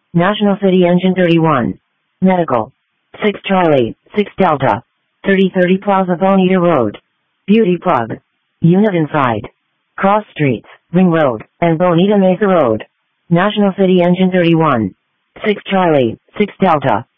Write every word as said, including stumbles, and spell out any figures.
National City Engine thirty-one. Medical. six Charlie, six Delta. thirty thirty Plaza Bonita Road. Beauty Plug. Unit inside. Cross Streets, Ring Road, and Bonita Mesa Road. National City Engine thirty-one. six Charlie, six Delta.